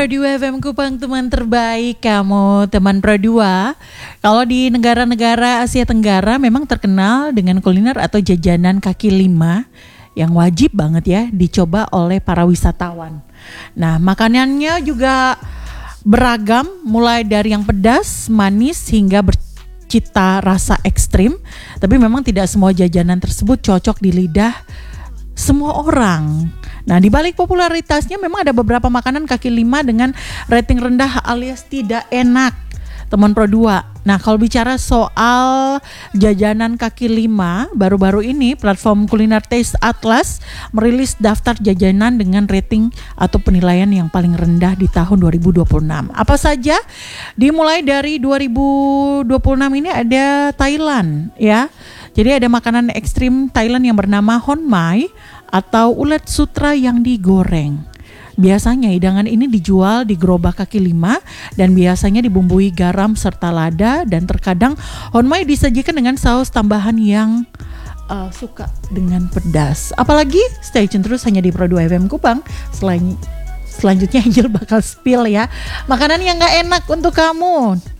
Pro 2 FM Kupang, teman terbaik kamu, teman Pro 2. Kalau di negara-negara Asia Tenggara memang terkenal dengan kuliner atau jajanan kaki lima yang wajib banget ya dicoba oleh para wisatawan. Nah, makanannya juga beragam, mulai dari yang pedas, manis hingga bercita rasa ekstrim. Tapi memang tidak semua jajanan tersebut cocok di lidah semua orang. Nah, di balik popularitasnya memang ada beberapa makanan kaki lima dengan rating rendah alias tidak enak, teman Pro 2. Nah, kalau bicara soal jajanan kaki lima, baru-baru ini platform kuliner Taste Atlas merilis daftar jajanan dengan rating atau penilaian yang paling rendah di tahun 2026. Apa saja? Dimulai dari 2026 ini ada Thailand ya. Jadi ada makanan ekstrim Thailand yang bernama Hon Mai atau ulet sutra yang digoreng. Biasanya hidangan ini dijual di gerobak kaki lima dan biasanya dibumbui garam serta lada, dan terkadang Hon Mai disajikan dengan saus tambahan yang suka dengan pedas. Apalagi stay tune terus hanya di Pro 2 FM Kupang. Selanjutnya Angel bakal spill ya makanan yang gak enak untuk kamu.